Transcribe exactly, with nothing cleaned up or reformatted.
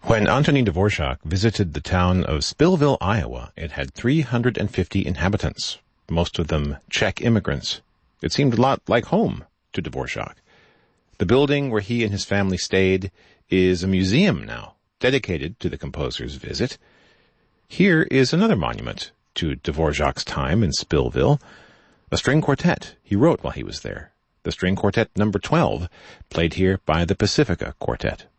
When Antonin Dvorak visited the town of Spillville, Iowa, it had three hundred fifty inhabitants, most of them Czech immigrants. It seemed a lot like home to Dvorak. The building where he and his family stayed is a museum now, dedicated to the composer's visit. Here is another monument to Dvorak's time in Spillville, a string quartet he wrote while he was there. The string quartet number twelve, played here by the Pacifica Quartet.